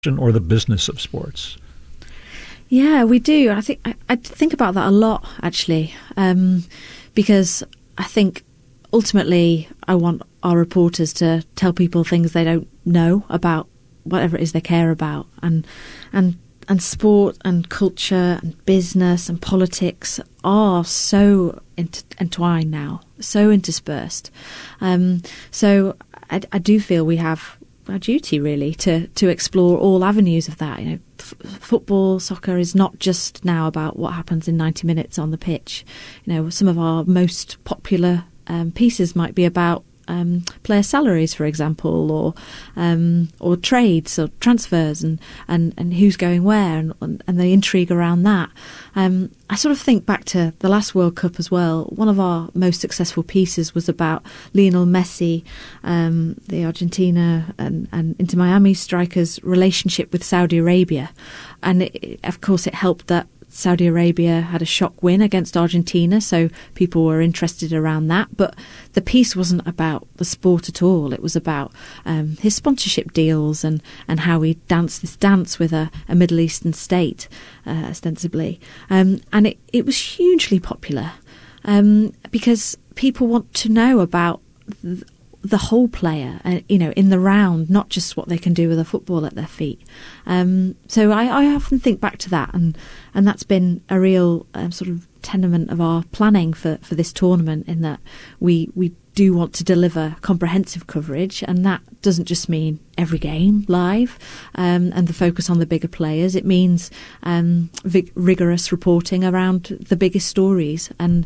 or the business of sports? Yeah, we do. I think about that a lot, actually, because I think ultimately I want our reporters to tell people things they don't know about whatever it is they care about, and sport and culture and business and politics are so entwined now, so interspersed. So I do feel we have our duty really to explore all avenues of that. Football, soccer is not just now about what happens in 90 minutes on the pitch. Some of our most popular pieces might be about player salaries, for example, or trades or transfers and who's going where and the intrigue around that. I sort of think back to the last World Cup as well. One of our most successful pieces was about Lionel Messi, the Argentina and Inter Miami striker's relationship with Saudi Arabia. And of course it helped that Saudi Arabia had a shock win against Argentina, so people were interested around that. But the piece wasn't about the sport at all. It was about his sponsorship deals and how he danced this dance with a Middle Eastern state, ostensibly. And it was hugely popular because people want to know about the whole player, in the round, not just what they can do with a football at their feet. So I often think back to that, and that's been a real sort of tenement of our planning for this tournament, in that we do want to deliver comprehensive coverage, and that doesn't just mean every game live and the focus on the bigger players. It means rigorous reporting around the biggest stories and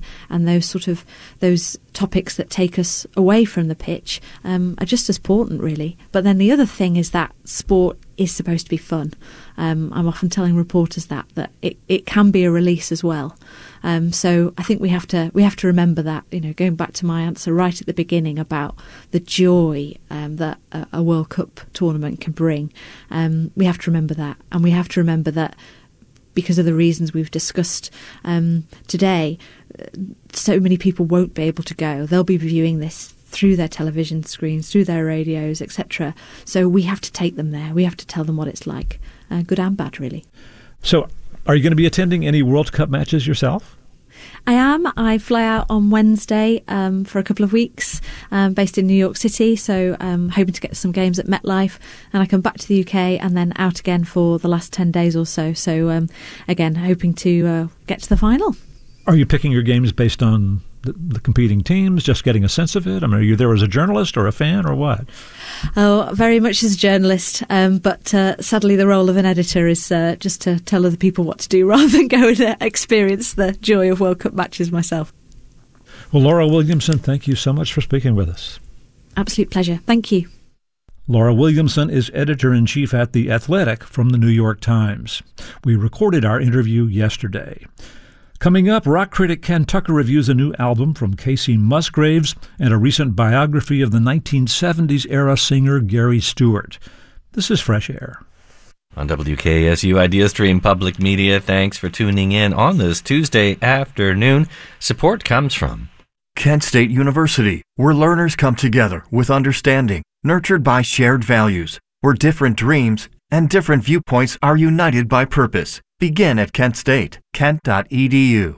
those topics that take us away from the pitch are just as important, really. But then the other thing is that sport is supposed to be fun. I'm often telling reporters that it can be a release as well. So I think we have to remember that. Going back to my answer right at the beginning about the joy that a World Cup tournament can bring, we have to remember that, and we have to remember that because of the reasons we've discussed today, so many people won't be able to go. They'll be viewing this through their television screens, through their radios, etc. So we have to take them there. We have to tell them what it's like, good and bad, really. So are you going to be attending any World Cup matches yourself? I am. I fly out on Wednesday for a couple of weeks, based in New York City, so hoping to get some games at MetLife, and I come back to the UK and then out again for the last 10 days or so. So again, hoping to get to the final. Are you picking your games based on the competing teams, just getting a sense of it? I mean, are you there as a journalist or a fan or what? Oh, very much as a journalist, but sadly the role of an editor is just to tell other people what to do rather than go and experience the joy of World Cup matches myself. Well, Laura Williamson, thank you so much for speaking with us. Absolute pleasure. Thank you. Laura Williamson is editor-in-chief at The Athletic from the New York Times. We recorded our interview yesterday. Coming up, rock critic Ken Tucker reviews a new album from Kacey Musgraves and a recent biography of the 1970s-era singer Gary Stewart. This is Fresh Air. On WKSU Idea Stream Public Media, thanks for tuning in on this Tuesday afternoon. Support comes from Kent State University, where learners come together with understanding, nurtured by shared values, where different dreams and different viewpoints are united by purpose. Begin at Kent State, kent.edu.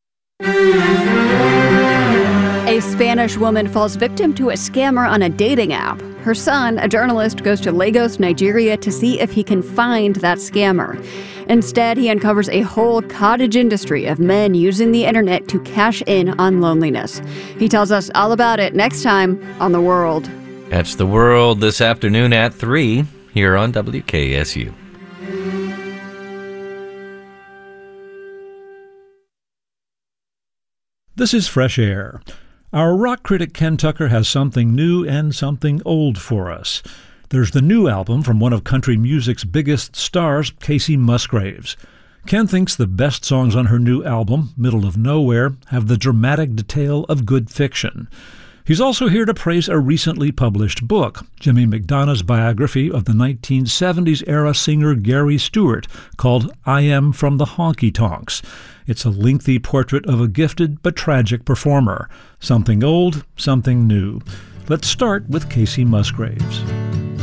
A Spanish woman falls victim to a scammer on a dating app. Her son, a journalist, goes to Lagos, Nigeria to see if he can find that scammer. Instead, he uncovers a whole cottage industry of men using the internet to cash in on loneliness. He tells us all about it next time on The World. That's The World this afternoon at 3 here on WKSU. This is Fresh Air. Our rock critic Ken Tucker has something new and something old for us. There's the new album from one of country music's biggest stars, Kacey Musgraves. Ken thinks the best songs on her new album, Middle of Nowhere, have the dramatic detail of good fiction. He's also here to praise a recently published book, Jimmy McDonough's biography of the 1970s-era singer Gary Stewart, called I Am from the Honky Tonks. It's a lengthy portrait of a gifted but tragic performer. Something old, something new. Let's start with Kacey Musgraves.